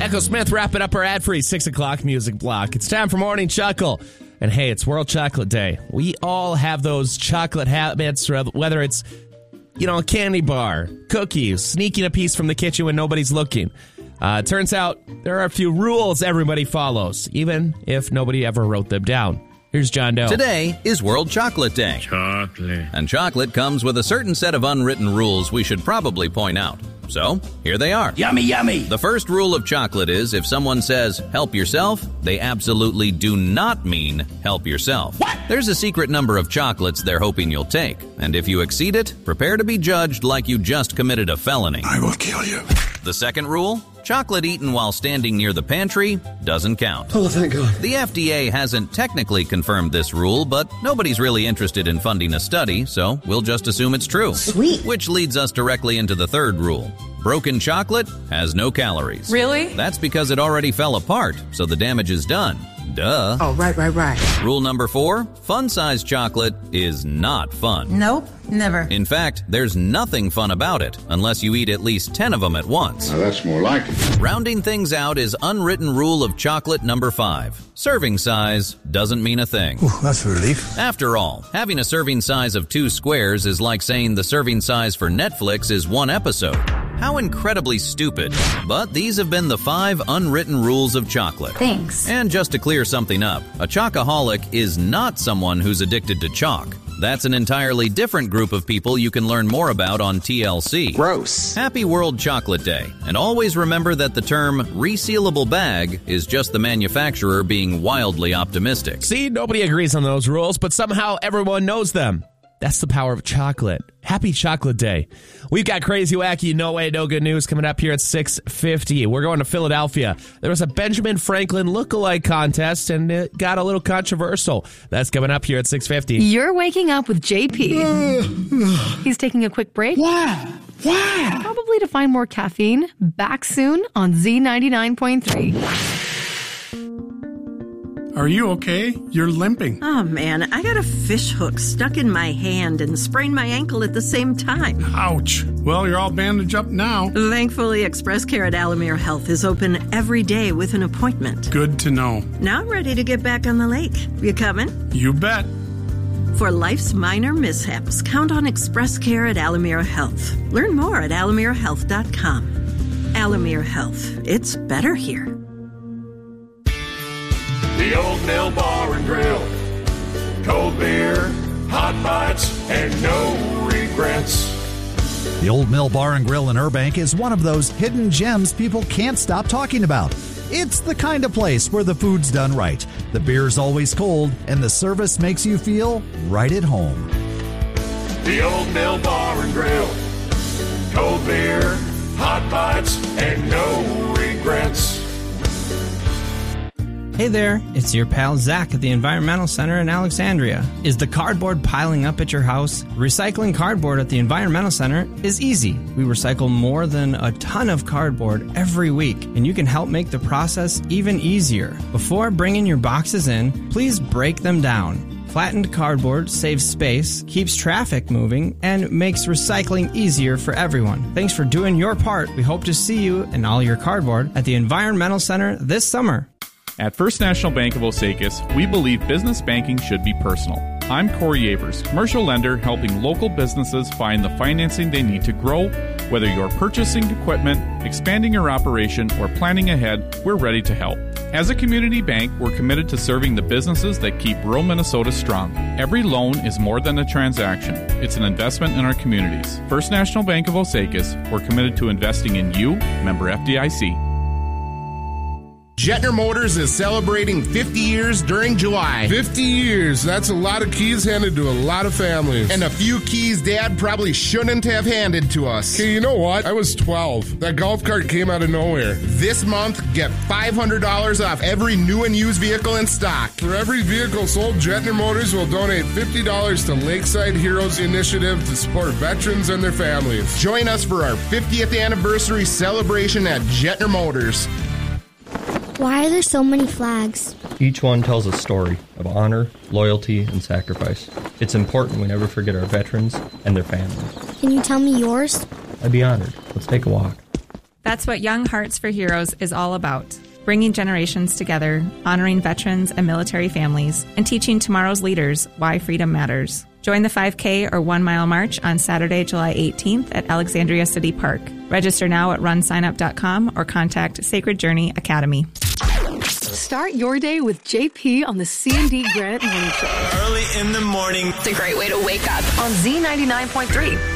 Echo Smith wrapping up our ad-free 6 o'clock music block. It's time for Morning Chuckle. And hey, it's World Chocolate Day. We all have those chocolate habits, whether it's, a candy bar, cookies, sneaking a piece from the kitchen when nobody's looking. Turns out there are a few rules everybody follows, even if nobody ever wrote them down. Here's John Doe. Today is World Chocolate Day. Chocolate. And chocolate comes with a certain set of unwritten rules we should probably point out. So, here they are. Yummy, yummy. The first rule of chocolate is if someone says, help yourself, they absolutely do not mean help yourself. What? There's a secret number of chocolates they're hoping you'll take. And if you exceed it, prepare to be judged like you just committed a felony. I will kill you. The second rule, chocolate eaten while standing near the pantry doesn't count. Oh, thank God. The FDA hasn't technically confirmed this rule, but nobody's really interested in funding a study, so we'll just assume it's true. Sweet. Which leads us directly into the third rule. Broken chocolate has no calories. Really? That's because it already fell apart, so the damage is done. Duh. Oh, right. Rule number 4, fun-sized chocolate is not fun. Nope, never. In fact, there's nothing fun about it, unless you eat at least 10 of them at once. Now that's more like it. Rounding things out is unwritten rule of chocolate number 5. Serving size doesn't mean a thing. Ooh, that's a relief. After all, having a serving size of 2 squares is like saying the serving size for Netflix is 1 episode. How incredibly stupid. But these have been the 5 unwritten rules of chocolate. Thanks. And just to clear something up, a chocoholic is not someone who's addicted to chalk. That's an entirely different group of people you can learn more about on TLC. Gross. Happy World Chocolate Day. And always remember that the term resealable bag is just the manufacturer being wildly optimistic. See, nobody agrees on those rules, but somehow everyone knows them. That's the power of chocolate. Happy Chocolate Day. We've got crazy, wacky, no way, no good news coming up here at 6:50. We're going to Philadelphia. There was a Benjamin Franklin lookalike contest, and it got a little controversial. That's coming up here at 6:50. You're waking up with JP. He's taking a quick break. Why? Probably to find more caffeine. Back soon on Z99.3. Are you okay? You're limping. Oh, man, I got a fish hook stuck in my hand and sprained my ankle at the same time. Ouch. Well, you're all bandaged up now. Thankfully, Express Care at Alamere Health is open every day with an appointment. Good to know. Now I'm ready to get back on the lake. You coming? You bet. For life's minor mishaps, count on Express Care at Alamere Health. Learn more at alamerehealth.com. Alamere Health. It's better here. The Old Mill Bar and Grill. Cold beer, hot bites, and no regrets. The Old Mill Bar and Grill in Burbank is one of those hidden gems people can't stop talking about. It's the kind of place where the food's done right, the beer's always cold, and the service makes you feel right at home. The Old Mill Bar and Grill. Cold beer, hot bites, and no regrets. Hey there, it's your pal Zach at the Environmental Center in Alexandria. Is the cardboard piling up at your house? Recycling cardboard at the Environmental Center is easy. We recycle more than a ton of cardboard every week, and you can help make the process even easier. Before bringing your boxes in, please break them down. Flattened cardboard saves space, keeps traffic moving, and makes recycling easier for everyone. Thanks for doing your part. We hope to see you and all your cardboard at the Environmental Center this summer. At First National Bank of Osakis, we believe business banking should be personal. I'm Corey Yavers, commercial lender helping local businesses find the financing they need to grow. Whether you're purchasing equipment, expanding your operation, or planning ahead, we're ready to help. As a community bank, we're committed to serving the businesses that keep rural Minnesota strong. Every loan is more than a transaction. It's an investment in our communities. First National Bank of Osakis, we're committed to investing in you, member FDIC. Jetner Motors is celebrating 50 years during July. 50 years. That's a lot of keys handed to a lot of families. And a few keys Dad probably shouldn't have handed to us. Hey, you know what? I was 12. That golf cart came out of nowhere. This month, get $500 off every new and used vehicle in stock. For every vehicle sold, Jetner Motors will donate $50 to Lakeside Heroes Initiative to support veterans and their families. Join us for our 50th anniversary celebration at Jetner Motors. Why are there so many flags? Each one tells a story of honor, loyalty, and sacrifice. It's important we never forget our veterans and their families. Can you tell me yours? I'd be honored. Let's take a walk. That's what Young Hearts for Heroes is all about. Bringing generations together, honoring veterans and military families, and teaching tomorrow's leaders why freedom matters. Join the 5K or 1 mile march on Saturday, July 18th at Alexandria City Park. Register now at runsignup.com or contact Sacred Journey Academy. Start your day with JP on the C&D Grant Morning Show. Early in the morning. It's a great way to wake up on Z99.3.